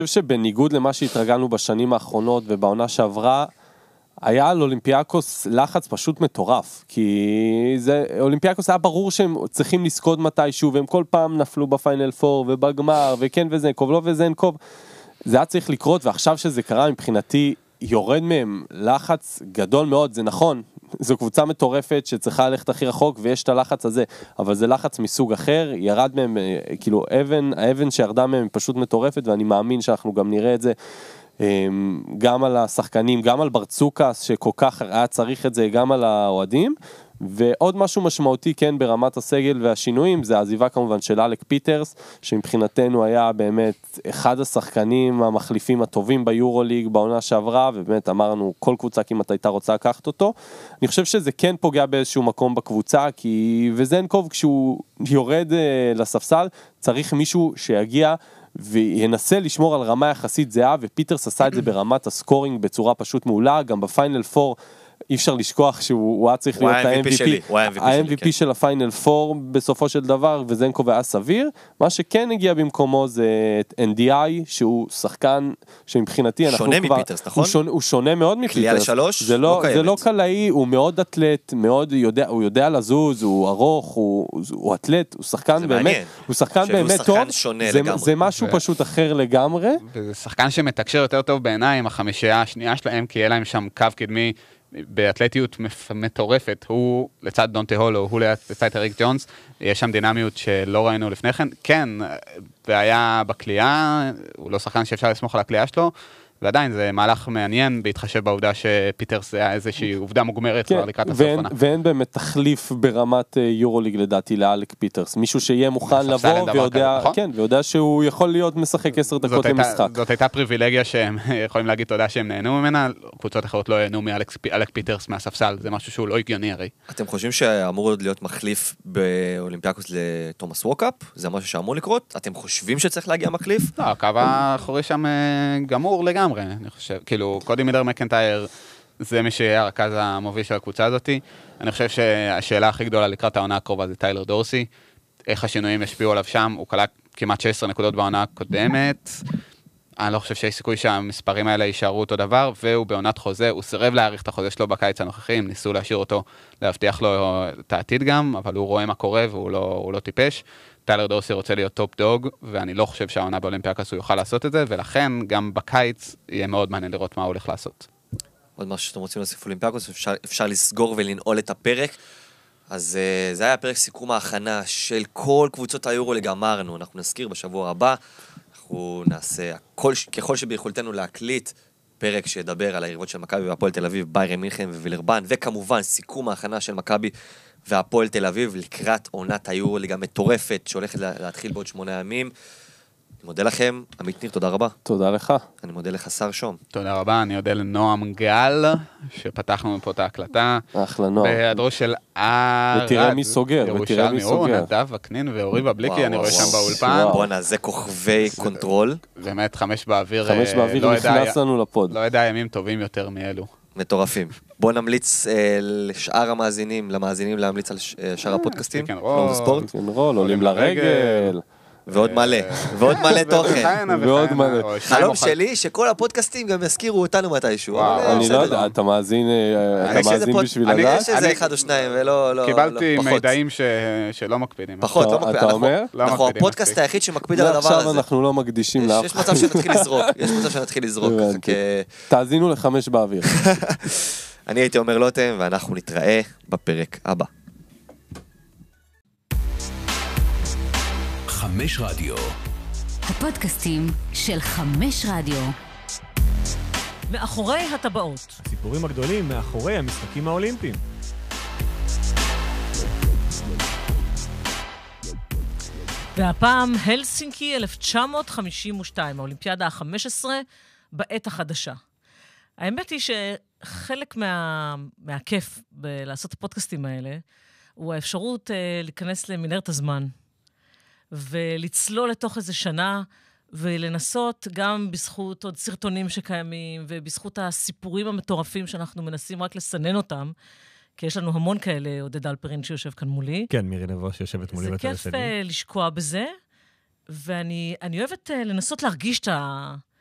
חושב שבניגוד למה שהתרגלנו בשנים האחרונות ובעונה שעברה, היה על אולימפיאקוס לחץ פשוט מטורף, כי אולימפיאקוס היה ברור שהם צריכים לזכות מתישהו, והם כל פעם נפלו בפיינל פור ובגמר, וכן וזנקוב, לא וזנקוב, זה היה צריך לקרות, ועכשיו שזה קרה מבחינתי, יורד מהם לחץ גדול מאוד, זה נכון, זו קבוצה מטורפת שצריכה ללכת הכי רחוק, ויש את הלחץ הזה, אבל זה לחץ מסוג אחר, ירד מהם, כאילו האבן שירדה מהם פשוט מטורפת, ואני מאמין שאנחנו גם נראה את זה, גם על השחקנים, גם על ברצוקס שכל כך היה צריך את זה, גם על האוהדים, ועוד משהו משמעותי כן ברמת הסגל והשינויים, זה העזיבה כמובן של אלק פיטרס, שמבחינתנו היה באמת אחד השחקנים המחליפים הטובים ביורוליג בעונה שעברה, ובאמת אמרנו כל קבוצה כמעט הייתה רוצה לקחת אותו. אני חושב שזה כן פוגע באיזשהו מקום בקבוצה, כי וזנקוב כשהוא יורד לספסל, צריך מישהו שיגיע וינסה לשמור על רמה יחסית זהה, ופיטרס עשה את זה ברמת הסקורינג בצורה פשוט מעולה, גם בפיינל 4 אי אפשר לשכוח שהוא היה צריך להיות ה-MVP של הפיינל 4 בסופו של דבר, וזנקוב היה סביר. מה שכן הגיע במקומו זה את NDI, שהוא שחקן שמבחינתי שונה מפיטרס, נכון? הוא שונה מאוד מפיטרס. קליעה לשלוש? זה לא קלעי, הוא מאוד אתלט, הוא יודע לזוז, הוא ארוך, הוא אתלט, הוא שחקן באמת טוב. זה משהו פשוט אחר לגמרי. וזה שחקן שמתקשר יותר טוב בעיניים, החמישייה השנייה שלהם, כי יהיה להם שם קו קדמי באתלטיות מטורפת, הוא לצד דונטה הולו, הוא לצד אריק ג'ונס, יש שם דינמיות שלא ראינו לפני כן, כן, והיה בקליעה, הוא לא שחקן שאפשר לסמוך על הקליעה שלו, ועדיין זה מהלך מעניין, בהתחשב בעובדה שפיטרס היה איזושהי עובדה מוגמרת כבר לקראת הסוף. ואין באמת תחליף ברמת יורוליג לדעתי לאלק פיטרס, מישהו שיהיה מוכן לבוא ויודע שהוא יכול להיות משחק 10 דקות למשחק. זאת הייתה פריבילגיה שהם יכולים להגיד תודה שהם נהנו ממנה, קבוצות אחרות לא נהנו מאלק פיטרס מהספסל, זה משהו שהוא לא הגיוני הרי. אתם חושבים שאמור עוד להיות מחליף באולימפיאקוס לתומאס ווקאפ? זה משהו שאמור לקרות? אתם חושבים שצריך להגיע מחליף? לא, הקו האחורי שם גמור לגמרי. אני חושב, כאילו, קודי מילר מקנטייר זה מי שיהיה הרכז המוביל של הקבוצה הזאת. אני חושב שהשאלה הכי גדולה לקראת העונה הקרובה זה טיילר דורסי. איך השינויים ישפיעו עליו שם? הוא קלע כמעט 16 נקודות בעונה הקודמת. אני לא חושב שיש סיכוי שהמספרים האלה יישארו אותו דבר, והוא בעונת חוזה, הוא סירב להאריך את החוזה שלו בקיץ הנוכחי, הם ניסו להשאיר אותו, להבטיח לו את העתיד גם, אבל הוא רואה מה קורה והוא לא טיפש. טיילר דורסי רוצה להיות טופ דוג, ואני לא חושב שהעונה באולימפיאקוס הוא יוכל לעשות את זה, ולכן גם בקיץ יהיה מאוד מעניין לראות מה הוא הולך לעשות. עוד משהו שאתם רוצים להוסיף אולימפיאקוס, אפשר לסגור ולנעול את הפרק. אז זה היה פרק סיכום ההכנה של כל קבוצות היורוליג, אמרנו, אנחנו נזכיר בשבוע הבא, אנחנו נעשה ככל שביכולתנו להקליט פרק שידבר על היריבות של מכבי והפועל תל אביב, ביירן מינכן ווילרבן, וכמובן סיכום ההכנה של מכבי והפועל תל אביב לקראת עונת היורוליג המטורפת שהולכת להתחיל בעוד 8 ימים. אני מודה לכם, עמית ניר, תודה רבה. תודה לך. אני מודה לך, שר שום. תודה רבה, אני מודה לנועם גל, שפתחנו מפה את ההקלטה. אחלה נועם. בהיעדרו של ארד. ותראה מי סוגר, ירושלמי, נדב וקנין ואורי בבליקי, אני רואה שם באולפן. בואנה, זה כוכבי קונטרול. באמת, 5 באוויר. 5 באוויר נכנס לנו לפוד. לא יודע ימים טובים יותר מאלו. מטורפים. בואו נמליץ לשאר המאזינים, להמליץ על שאר הפודקאסטים. ספורט. עולים לרגל. ועוד מלא תוכן. ועוד מלא. חלום שלי שכל הפודקאסטים גם יזכירו אותנו מתישהו. אני לא יודע, אתה מאזין בשביל לדעת? יש איזה 1 או 2 ולא... קיבלתי מידעים שלא מקפידים. פחות, לא מקפידים. אתה אומר? אנחנו הפודקאסט היחיד שמקפיד על הדבר הזה. עכשיו אנחנו לא מקדישים לאף. יש מצב שנתחיל לזרוק. תאזינו ל5 באוויר. אני הייתי אומר לוטם, ואנחנו נתראה בפרק הבא. 5 רדיו. הפודקאסטים של 5 רדיו. מאחורי הטבעות. הסיפורים הגדולים מאחורי המשחקים האולימפיים. והפעם הלסינקי 1952, האולימפיאדה ה-15 בעת החדשה. האמת היא שחלק מהכיף בלעשות את הפודקאסטים האלה, הוא האפשרות להיכנס למנהרת הזמן. ולצלול לתוך איזה שנה, ולנסות גם בזכות עוד סרטונים שקיימים, ובזכות הסיפורים המטורפים שאנחנו מנסים רק לסנן אותם, כי יש לנו המון כאלה, עודד אלפרין שיושב כאן מולי. כן, מירי נבו שיושבת מולי בצד השני. זה כיף לשקוע בזה, ואני אוהבת לנסות להרגיש